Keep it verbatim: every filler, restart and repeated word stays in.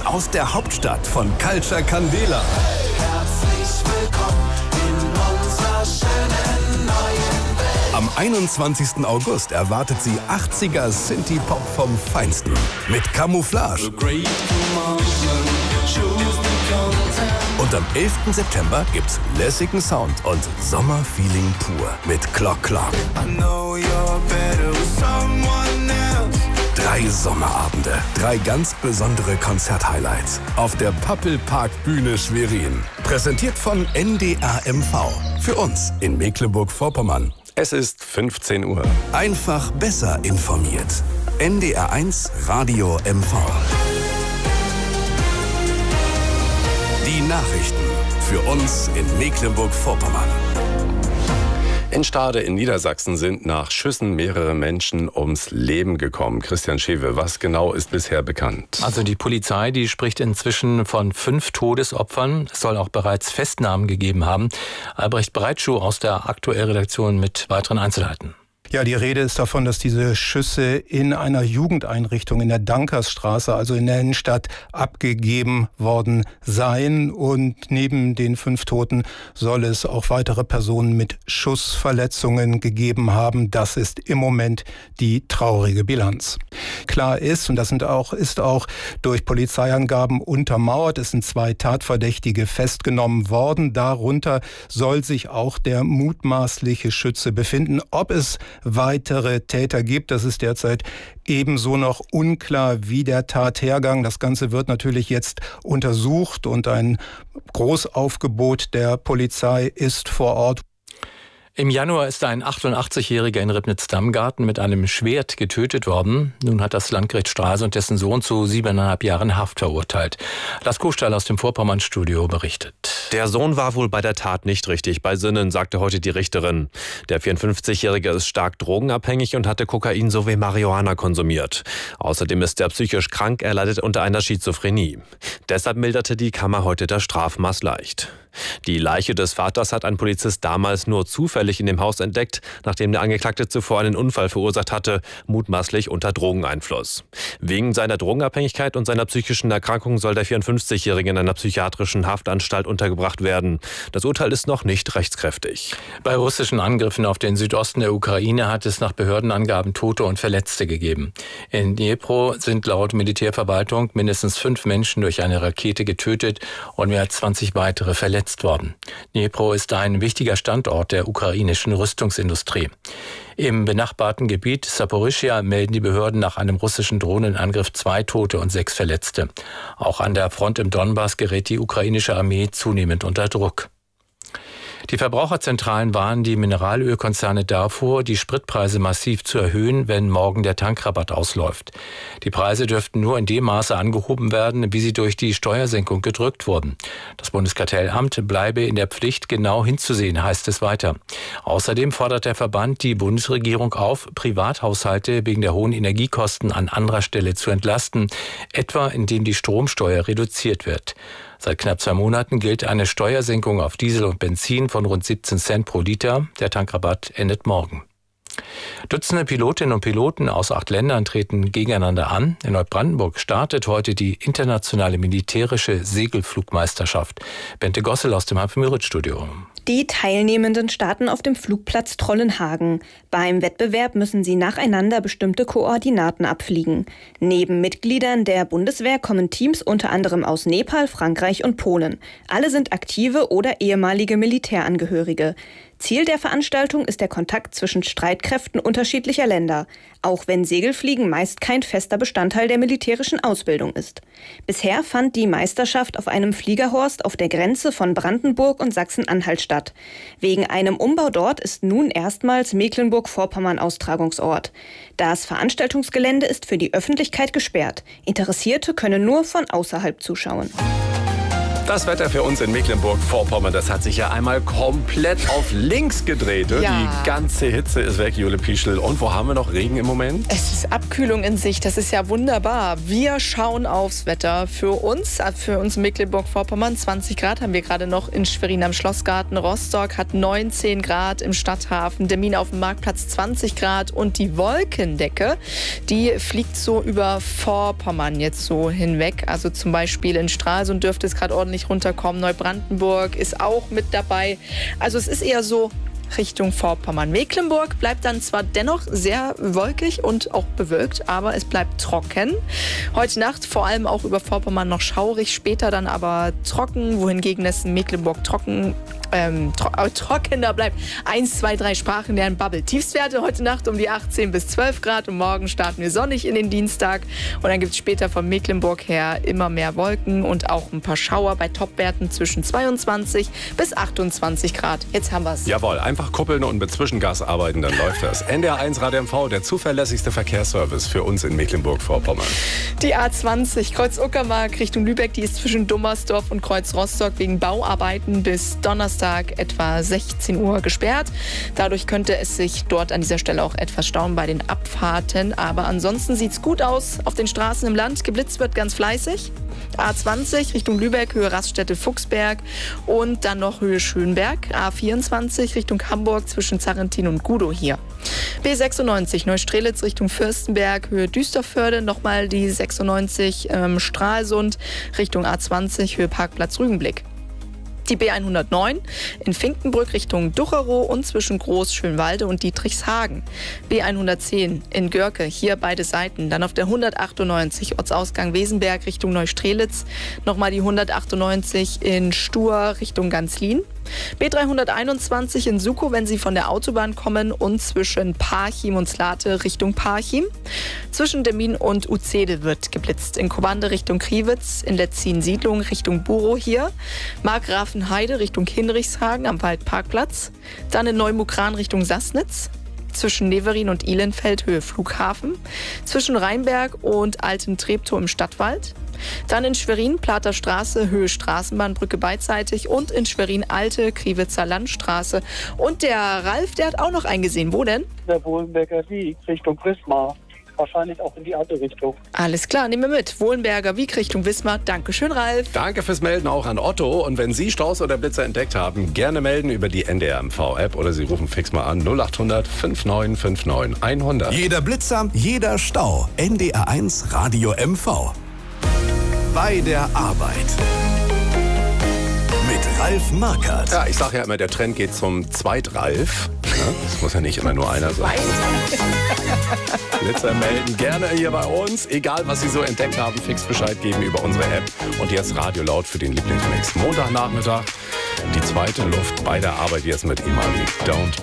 aus der Hauptstadt von Culture Candela. Herzlich willkommen in unserer schönen neuen Welt. Am einundzwanzigsten August erwartet sie achtziger Synthie-Pop vom Feinsten. Mit Camouflage. Und am elften September gibt's lässigen Sound und Sommerfeeling pur mit Clock Clock. Drei Sommerabende, drei ganz besondere Konzerthighlights auf der Pappelpark-Bühne Schwerin. Präsentiert von N D R M V. Für uns in Mecklenburg-Vorpommern. Es ist fünfzehn Uhr. Einfach besser informiert. N D R eins Radio M V. Die Nachrichten für uns in Mecklenburg-Vorpommern. In Stade in Niedersachsen sind nach Schüssen mehrere Menschen ums Leben gekommen. Christian Schewe, was genau ist bisher bekannt? Also die Polizei, die spricht inzwischen von fünf Todesopfern. Es soll auch bereits Festnahmen gegeben haben. Albrecht Breitschuh aus der Aktuell-Redaktion mit weiteren Einzelheiten. Ja, die Rede ist davon, dass diese Schüsse in einer Jugendeinrichtung in der Dankersstraße, also in der Innenstadt, abgegeben worden seien. Und neben den fünf Toten soll es auch weitere Personen mit Schussverletzungen gegeben haben. Das ist im Moment die traurige Bilanz. Klar ist, und das sind auch, ist auch durch Polizeiangaben untermauert, es sind zwei Tatverdächtige festgenommen worden. Darunter soll sich auch der mutmaßliche Schütze befinden. Ob es weitere Täter gibt, das ist derzeit ebenso noch unklar wie der Tathergang. Das Ganze wird natürlich jetzt untersucht und ein Großaufgebot der Polizei ist vor Ort. Im Januar ist ein achtundachtzigjähriger in Ribnitz-Damgarten mit einem Schwert getötet worden. Nun hat das Landgericht Stralsund dessen Sohn zu siebeneinhalb Jahren Haft verurteilt. Lars Kuhstall aus dem Vorpommern-Studio berichtet. Der Sohn war wohl bei der Tat nicht richtig bei Sinnen, sagte heute die Richterin. Der vierundfünfzigjährige ist stark drogenabhängig und hatte Kokain sowie Marihuana konsumiert. Außerdem ist er psychisch krank, er leidet unter einer Schizophrenie. Deshalb milderte die Kammer heute das Strafmaß leicht. Die Leiche des Vaters hat ein Polizist damals nur zufällig in dem Haus entdeckt, nachdem der Angeklagte zuvor einen Unfall verursacht hatte, mutmaßlich unter Drogeneinfluss. Wegen seiner Drogenabhängigkeit und seiner psychischen Erkrankung soll der vierundfünfzigjährige in einer psychiatrischen Haftanstalt untergebracht werden. Das Urteil ist noch nicht rechtskräftig. Bei russischen Angriffen auf den Südosten der Ukraine hat es nach Behördenangaben Tote und Verletzte gegeben. In Dnipro sind laut Militärverwaltung mindestens fünf Menschen durch eine Rakete getötet und mehr als zwanzig weitere verletzt worden. Dnipro ist ein wichtiger Standort der ukrainischen Rüstungsindustrie. Im benachbarten Gebiet Saporischschja melden die Behörden nach einem russischen Drohnenangriff zwei Tote und sechs Verletzte. Auch an der Front im Donbass gerät die ukrainische Armee zunehmend unter Druck. Die Verbraucherzentralen warnen die Mineralölkonzerne davor, die Spritpreise massiv zu erhöhen, wenn morgen der Tankrabatt ausläuft. Die Preise dürften nur in dem Maße angehoben werden, wie sie durch die Steuersenkung gedrückt wurden. Das Bundeskartellamt bleibe in der Pflicht, genau hinzusehen, heißt es weiter. Außerdem fordert der Verband die Bundesregierung auf, Privathaushalte wegen der hohen Energiekosten an anderer Stelle zu entlasten, etwa indem die Stromsteuer reduziert wird. Seit knapp zwei Monaten gilt eine Steuersenkung auf Diesel und Benzin von rund siebzehn Cent pro Liter. Der Tankrabatt endet morgen. Dutzende Pilotinnen und Piloten aus acht Ländern treten gegeneinander an. In Neubrandenburg startet heute die internationale militärische Segelflugmeisterschaft. Bente Gossel aus dem Hanf-Müritz-Studio. Die Teilnehmenden starten auf dem Flugplatz Trollenhagen. Beim Wettbewerb müssen sie nacheinander bestimmte Koordinaten abfliegen. Neben Mitgliedern der Bundeswehr kommen Teams unter anderem aus Nepal, Frankreich und Polen. Alle sind aktive oder ehemalige Militärangehörige. Ziel der Veranstaltung ist der Kontakt zwischen Streitkräften unterschiedlicher Länder, auch wenn Segelfliegen meist kein fester Bestandteil der militärischen Ausbildung ist. Bisher fand die Meisterschaft auf einem Fliegerhorst auf der Grenze von Brandenburg und Sachsen-Anhalt statt. Wegen einem Umbau dort ist nun erstmals Mecklenburg-Vorpommern Austragungsort. Das Veranstaltungsgelände ist für die Öffentlichkeit gesperrt. Interessierte können nur von außerhalb zuschauen. Das Wetter für uns in Mecklenburg-Vorpommern, das hat sich ja einmal komplett auf links gedreht. Ja. Die ganze Hitze ist weg, Jule Pischel. Und wo haben wir noch Regen im Moment? Es ist Abkühlung in Sicht, das ist ja wunderbar. Wir schauen aufs Wetter für uns, für uns in Mecklenburg-Vorpommern. zwanzig Grad haben wir gerade noch in Schwerin am Schlossgarten. Rostock hat neunzehn Grad im Stadthafen. Demmin auf dem Marktplatz zwanzig Grad. Und die Wolkendecke, die fliegt so über Vorpommern jetzt so hinweg. Also zum Beispiel in Stralsund dürfte es gerade ordentlich runterkommen. Neubrandenburg ist auch mit dabei. Also es ist eher so Richtung Vorpommern. Mecklenburg bleibt dann zwar dennoch sehr wolkig und auch bewölkt, aber es bleibt trocken. Heute Nacht vor allem auch über Vorpommern noch schaurig, später dann aber trocken, wohingegen es in Mecklenburg trocken Ähm, tro trockener bleibt. Eins, zwei, drei Sprachen, deren Bubble. Tiefstwerte heute Nacht um die achtzehn bis zwölf Grad und morgen starten wir sonnig in den Dienstag. Und dann gibt es später von Mecklenburg her immer mehr Wolken und auch ein paar Schauer bei Topwerten zwischen zweiundzwanzig bis achtundzwanzig Grad. Jetzt haben wir es. Jawohl, einfach kuppeln und mit Zwischengas arbeiten, dann läuft das. N D R eins Radio M V, der zuverlässigste Verkehrsservice für uns in Mecklenburg-Vorpommern. Die A zwanzig Kreuz-Uckermark Richtung Lübeck, die ist zwischen Dummersdorf und Kreuz-Rostock wegen Bauarbeiten bis Donnerstag etwa sechzehn Uhr gesperrt. Dadurch könnte es sich dort an dieser Stelle auch etwas stauen bei den Abfahrten. Aber ansonsten sieht es gut aus auf den Straßen im Land. Geblitzt wird ganz fleißig. A zwanzig Richtung Lübeck, Höhe Raststätte Fuchsberg und dann noch Höhe Schönberg. A vierundzwanzig Richtung Hamburg zwischen Zarrentin und Gudow hier. B sechsundneunzig Neustrelitz Richtung Fürstenberg, Höhe Düsterförde. Nochmal die sechsundneunzig ähm, Stralsund Richtung A zwanzig, Höhe Parkplatz Rügenblick. Die B hundertneun in Finkenbrück Richtung Ducherow und zwischen Groß-Schönwalde und Dietrichshagen. B hundertzehn in Görke, hier beide Seiten. Dann auf der hundertachtundneunzig Ortsausgang Wesenberg Richtung Neustrelitz. Nochmal die hundertachtundneunzig in Stur Richtung Ganzlin. B dreihunderteinundzwanzig in Sukow, wenn Sie von der Autobahn kommen und zwischen Parchim und Slate Richtung Parchim. Zwischen Demmin und Uzede wird geblitzt. In Kobande Richtung Kriwitz, in Letzin-Siedlung Richtung Burow hier. Markgrafenheide Richtung Hinrichshagen am Waldparkplatz. Dann in Neumukran Richtung Sassnitz. Zwischen Neverin und Ihlenfeld Höhe Flughafen. Zwischen Rheinberg und Alten Treptow im Stadtwald. Dann in Schwerin, Plater Straße, Höhe Straßenbahnbrücke beidseitig und in Schwerin Alte Kriwitzer Landstraße. Und der Ralf, der hat auch noch eingesehen. Wo denn? Der Wohlenberger Wieg Richtung Wismar. Wahrscheinlich auch in die andere Richtung. Alles klar, nehmen wir mit. Wohlenberger Wieg Richtung Wismar. Dankeschön, Ralf. Danke fürs Melden auch an Otto. Und wenn Sie Staus oder Blitzer entdeckt haben, gerne melden über die N D R M V-App oder Sie rufen fix mal an null acht hundert fünfundneunzig neunundfünfzig hundert. Jeder Blitzer, jeder Stau. N D R eins Radio M V. Bei der Arbeit. Mit Ralf Markert. Ja, ich sage ja immer, der Trend geht zum Zweitralf. Ja, das muss ja nicht immer nur einer sein. Blitzer melden gerne hier bei uns. Egal, was Sie so entdeckt haben, fix Bescheid geben über unsere App. Und jetzt Radio laut für den Lieblingsmix. Montagnachmittag, die zweite Luft bei der Arbeit jetzt mit Imani. Don't